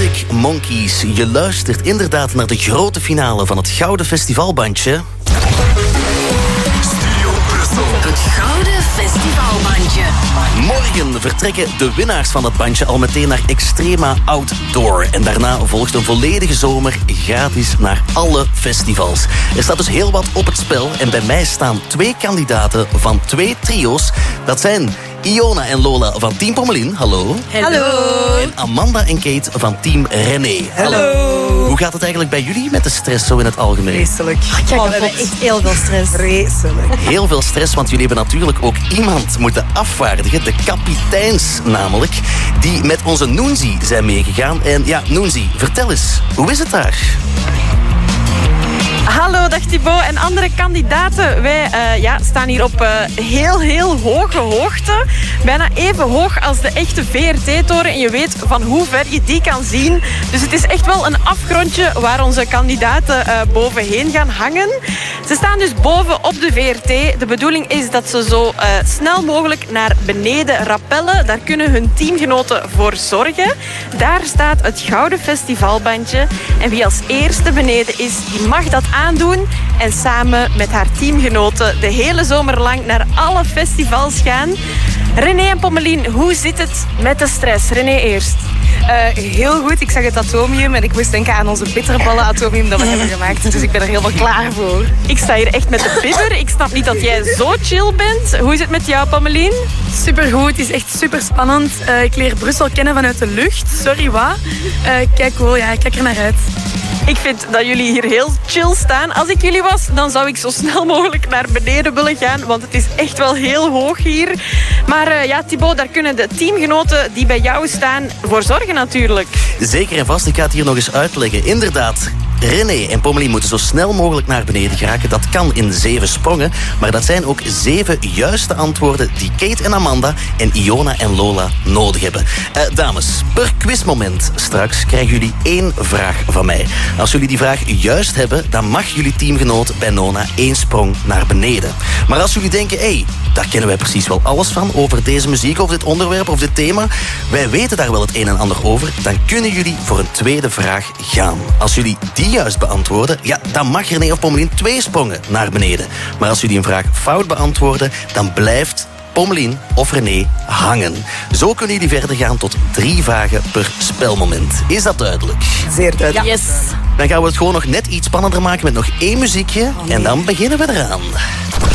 Arctic Monkeys. Je luistert inderdaad naar de grote finale van het Gouden Festivalbandje. Studio Brussel. Het Gouden Festivalbandje. Morgen vertrekken de winnaars van het bandje al meteen naar Extrema Outdoor. En daarna volgt een volledige zomer gratis naar alle festivals. Er staat dus heel wat op het spel. En bij mij staan 2 kandidaten van 2 trio's. Dat zijn Iona en Lola van Team Pommelien. Hallo. Hallo. En Amanda en Kate van Team René. Hallo. Hoe gaat het eigenlijk bij jullie met de stress zo in het algemeen? Vreselijk. We hebben echt heel veel stress. Vreselijk. Heel veel stress, want jullie hebben natuurlijk ook iemand moeten afvaardigen. De kapiteins namelijk, die met onze Noenzi zijn meegegaan. En ja, Noenzi, vertel eens, hoe is het daar? Hallo, dag Thibaut en andere kandidaten. Wij staan hier op heel hoge hoogte. Bijna even hoog als de echte VRT-toren. En je weet van hoe ver je die kan zien. Dus het is echt wel een afgrondje waar onze kandidaten bovenheen gaan hangen. Ze staan dus boven op de VRT. De bedoeling is dat ze zo snel mogelijk naar beneden rappellen. Daar kunnen hun teamgenoten voor zorgen. Daar staat het Gouden Festivalbandje. En wie als eerste beneden is, die mag dat aandoen en samen met haar teamgenoten de hele zomer lang naar alle festivals gaan. René en Pommelien, hoe zit het met de stress? René eerst. Heel goed. Ik zag het atomium en ik moest denken aan onze bitterballen atomium dat we hebben gemaakt. Dus ik ben er helemaal klaar voor. Ik sta hier echt met de bibber. Ik snap niet dat jij zo chill bent. Hoe is het met jou, Pommelien? Supergoed, het is echt super spannend. Ik leer Brussel kennen vanuit de lucht. Sorry, wat? Kijk cool, ja, ik kijk er naar uit. Ik vind dat jullie hier heel chill staan. Als ik jullie was, dan zou ik zo snel mogelijk naar beneden willen gaan. Want het is echt wel heel hoog hier. Maar Thibaut, daar kunnen de teamgenoten die bij jou staan voor zorgen natuurlijk. Zeker en vast, ik ga het hier nog eens uitleggen. Inderdaad, René en Pommelien moeten zo snel mogelijk naar beneden geraken. Dat kan in 7 sprongen. Maar dat zijn ook 7 juiste antwoorden die Kate en Amanda en Iona en Lola nodig hebben. Dames, per quizmoment straks krijgen jullie 1 vraag van mij. Als jullie die vraag juist hebben, dan mag jullie teamgenoot bij Nona 1 sprong naar beneden. Maar als jullie denken, daar kennen wij precies wel alles van over deze muziek, over dit onderwerp, over dit thema. Wij weten daar wel het een en ander over. Dan kunnen jullie voor een tweede vraag gaan. Als jullie die juist beantwoorden, dan mag René of Pommelien 2 sprongen naar beneden. Maar als jullie een vraag fout beantwoorden, dan blijft Pommelien of René hangen. Zo kunnen jullie verder gaan tot 3 vragen per spelmoment. Is dat duidelijk? Zeer duidelijk. Yes. Dan gaan we het gewoon nog net iets spannender maken met nog 1 muziekje. En dan beginnen we eraan.